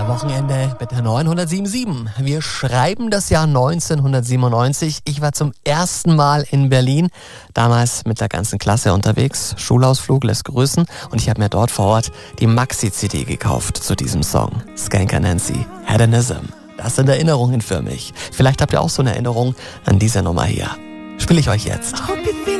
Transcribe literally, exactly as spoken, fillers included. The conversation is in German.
Wochenende mit der neunhundertsiebenundsieben. Wir schreiben das Jahr neunzehnhundertsiebenundneunzig. Ich war zum ersten Mal in Berlin, damals mit der ganzen Klasse unterwegs. Schulausflug lässt grüßen und ich habe mir dort vor Ort die Maxi-C D gekauft zu diesem Song. Skanker Nancy, Hedonism. Das sind Erinnerungen für mich. Vielleicht habt ihr auch so eine Erinnerung an diese Nummer hier. Spiele ich euch jetzt.